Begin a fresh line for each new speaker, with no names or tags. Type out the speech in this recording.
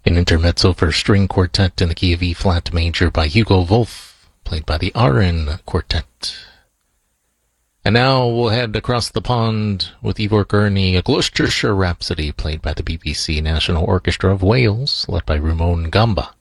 An intermezzo for string quartet in the key of E-flat major by Hugo Wolf, played by the Aron Quartet. And now we'll head across the pond with Ivor Gurney, a Gloucestershire Rhapsody, played by the BBC National Orchestra of Wales, led by Ramon Gamba.